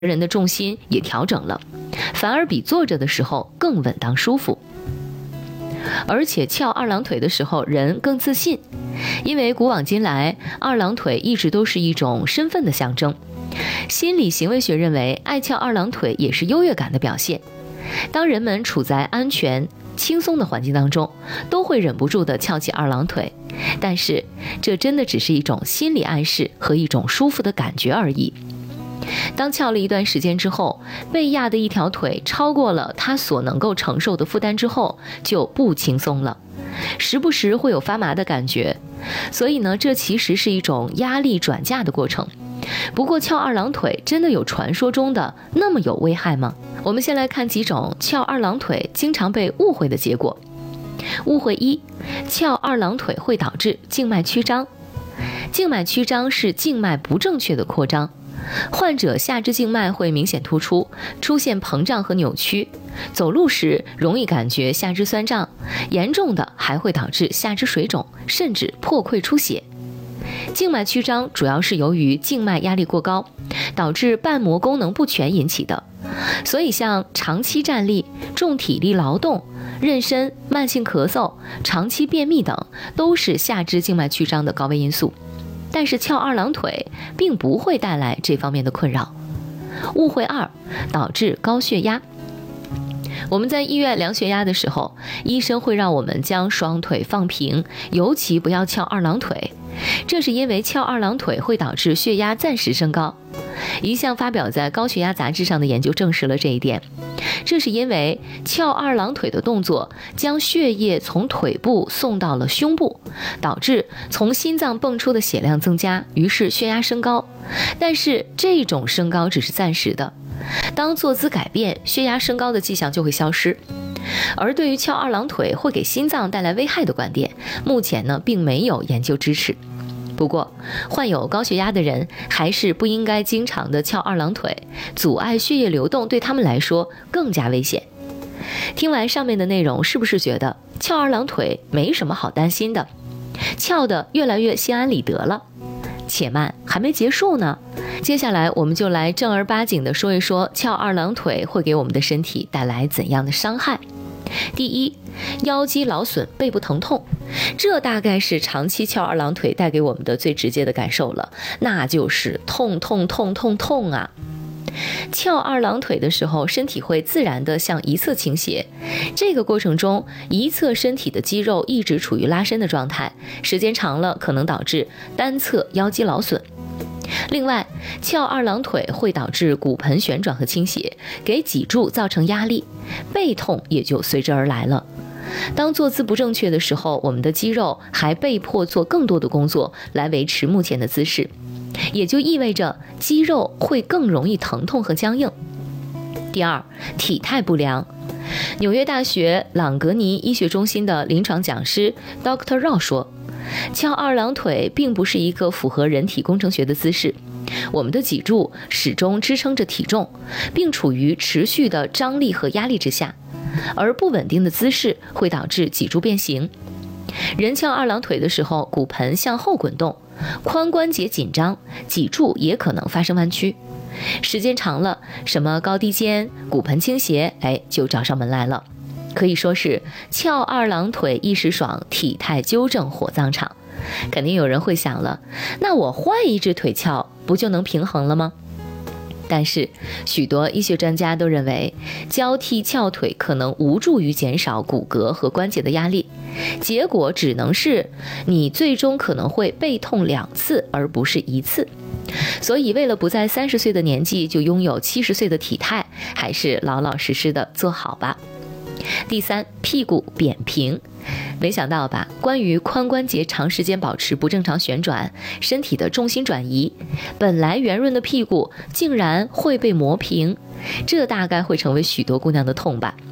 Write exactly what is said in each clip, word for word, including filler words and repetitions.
人的重心也调整了，反而比坐着的时候更稳当舒服。而且翘二郎腿的时候人更自信，因为古往今来二郎腿一直都是一种身份的象征。心理行为学认为，爱翘二郎腿也是优越感的表现。当人们处在安全轻松的环境当中，都会忍不住地翘起二郎腿，但是这真的只是一种心理暗示和一种舒服的感觉而已。当翘了一段时间之后，被压的一条腿超过了他所能够承受的负担之后，就不轻松了，时不时会有发麻的感觉。所以呢，这其实是一种压力转嫁的过程。不过翘二郎腿真的有传说中的那么有危害吗？我们先来看几种翘二郎腿经常被误会的结果。误会一，翘二郎腿会导致静脉曲张。静脉曲张是静脉不正确的扩张，患者下肢静脉会明显突出，出现膨胀和扭曲，走路时容易感觉下肢酸胀，严重的还会导致下肢水肿，甚至破溃出血。静脉曲张主要是由于静脉压力过高，导致瓣膜功能不全引起的。所以像长期站立、重体力劳动、妊娠、慢性咳嗽、长期便秘等都是下肢静脉曲张的高危因素。但是翘二郎腿并不会带来这方面的困扰。误会二，导致高血压。我们在医院量血压的时候，医生会让我们将双腿放平，尤其不要翘二郎腿。这是因为翘二郎腿会导致血压暂时升高。一项发表在高血压杂志上的研究证实了这一点。这是因为翘二郎腿的动作将血液从腿部送到了胸部，导致从心脏泵出的血量增加，于是血压升高。但是这种升高只是暂时的，当坐姿改变，血压升高的迹象就会消失。而对于翘二郎腿会给心脏带来危害的观点，目前呢并没有研究支持。不过，患有高血压的人还是不应该经常的翘二郎腿，阻碍血液流动对他们来说更加危险。听完上面的内容，是不是觉得翘二郎腿没什么好担心的？翘得越来越心安理得了？且慢，还没结束呢。接下来我们就来正儿八经的说一说翘二郎腿会给我们的身体带来怎样的伤害。第一，腰肌劳损、背部疼痛，这大概是长期翘二郎腿带给我们的最直接的感受了，那就是痛痛痛痛痛啊！翘二郎腿的时候，身体会自然的向一侧倾斜，这个过程中一侧身体的肌肉一直处于拉伸的状态，时间长了可能导致单侧腰肌劳损。另外，翘二郎腿会导致骨盆旋转和倾斜，给脊柱造成压力，背痛也就随之而来了。当坐姿不正确的时候，我们的肌肉还被迫做更多的工作来维持目前的姿势，也就意味着肌肉会更容易疼痛和僵硬。第二，体态不良。纽约大学朗格尼医学中心的临床讲师 Doctor Rao 说，翘二郎腿并不是一个符合人体工程学的姿势，我们的脊柱始终支撑着体重，并处于持续的张力和压力之下，而不稳定的姿势会导致脊柱变形。人翘二郎腿的时候，骨盆向后滚动，髋关节紧张，脊柱也可能发生弯曲。时间长了，什么高低肩、骨盆倾斜，哎，就找上门来了。可以说是翘二郎腿一时爽，体态纠正火葬场。肯定有人会想了，那我换一只腿翘，不就能平衡了吗？但是许多医学专家都认为，交替翘腿可能无助于减少骨骼和关节的压力，结果只能是你最终可能会背痛两次，而不是一次。所以为了不在三十岁的年纪就拥有七十岁的体态，还是老老实实的做好吧。第三，屁股扁平。没想到吧，关于髋关节长时间保持不正常旋转，身体的重心转移，本来圆润的屁股竟然会被磨平，这大概会成为许多姑娘的痛吧。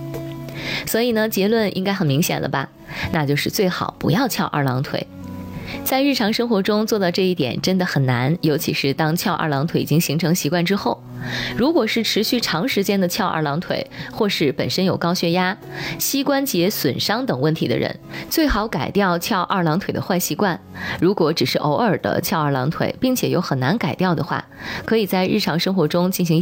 所以呢，结论应该很明显了吧，那就是最好不要翘二郎腿。 在日常生活中做到这一点真的很难，尤其是当翘二郎腿已经形成习惯之后。如果是持续长时间的翘二郎腿，或是本身有高血压、膝关节损伤等问题的人，最好改掉翘二郎腿的坏习惯。如果只是偶尔的翘二郎腿，并且又很难改掉的话，可以在日常生活中进行